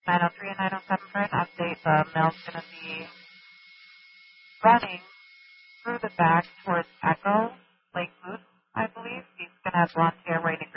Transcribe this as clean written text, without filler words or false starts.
903 and 907 for an update. The mail's going to be running through the back towards Echo, Lake Booth, I believe. He's going to have blonde hair, wearing a